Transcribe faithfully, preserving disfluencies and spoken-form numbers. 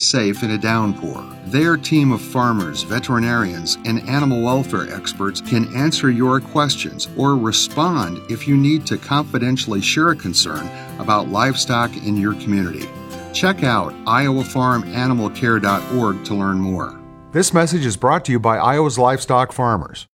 safe in a downpour. Their team of farmers, veterinarians, and animal welfare experts can answer your questions or respond if you need to confidentially share a concern about livestock in your community. Check out iowa farm animal care dot org to learn more. This message is brought to you by Iowa's livestock farmers.